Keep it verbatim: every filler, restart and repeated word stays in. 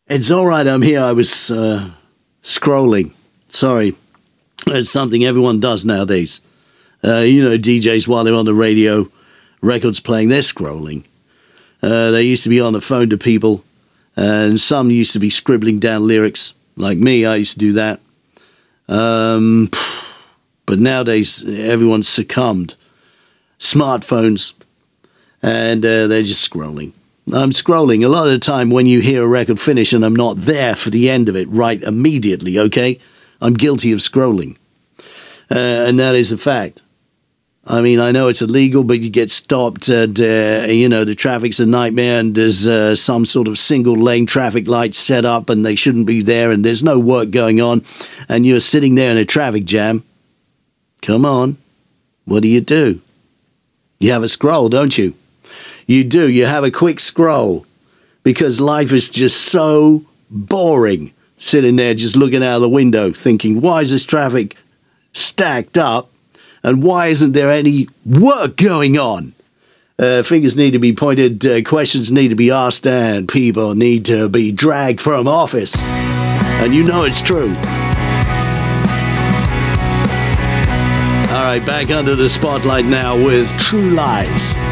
It's all right, I'm here. I was uh, scrolling. Sorry. It's something everyone does nowadays. Uh, you know, D Js, while they're on the radio, records playing, they're scrolling. Uh, they used to be on the phone to people, and some used to be scribbling down lyrics. Like me, I used to do that. Um, but nowadays, everyone's succumbed. Smartphones, and uh, they're just scrolling. I'm scrolling. A lot of the time when you hear a record finish and I'm not there for the end of it right immediately, okay? I'm guilty of scrolling. Uh, and that is a fact. I mean, I know it's illegal, but you get stopped and, uh, you know, the traffic's a nightmare and there's uh, some sort of single lane traffic light set up and they shouldn't be there and there's no work going on and you're sitting there in a traffic jam. Come on. What do you do? You have a scroll, don't you? You do. You have a quick scroll because life is just so boring. Sitting there just looking out of the window thinking, why is this traffic stacked up and why isn't there any work going on? Uh, fingers need to be pointed, uh, questions need to be asked, and people need to be dragged from office. And you know it's true. All right, back under the spotlight now with True Lies.